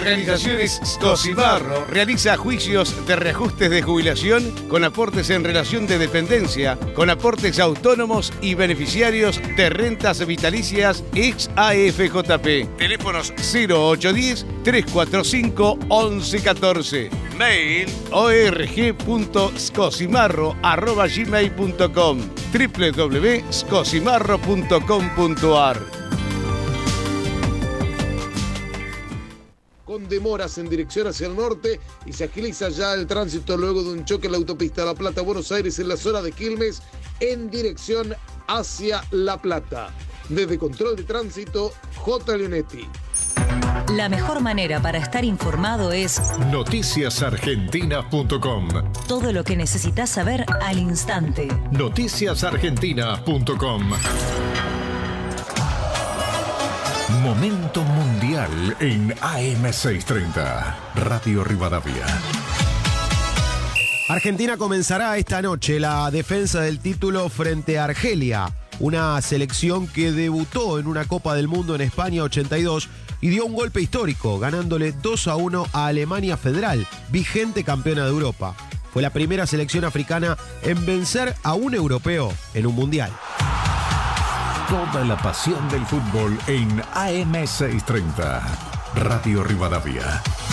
Organizaciones Scosimarro realiza juicios de reajustes de jubilación con aportes en relación de dependencia, con aportes autónomos y beneficiarios de rentas vitalicias ex AFJP. Teléfonos 0810-345-1114. Mail org.scosimarro@gmail.com www.scosimarro.com.ar. Con demoras en dirección hacia el norte y se agiliza ya el tránsito luego de un choque en la autopista La Plata-Buenos Aires en la zona de Quilmes en dirección hacia La Plata. Desde Control de Tránsito, J. Leonetti. La mejor manera para estar informado es noticiasargentina.com. Todo lo que necesitas saber al instante. Noticiasargentina.com. Momento mundial en AM630. Radio Rivadavia. Argentina comenzará esta noche la defensa del título frente a Argelia, una selección que debutó en una Copa del Mundo en España 82 y dio un golpe histórico, ganándole 2-1 a Alemania Federal, vigente campeona de Europa. Fue la primera selección africana en vencer a un europeo en un mundial. Toda la pasión del fútbol en AM630. Radio Rivadavia.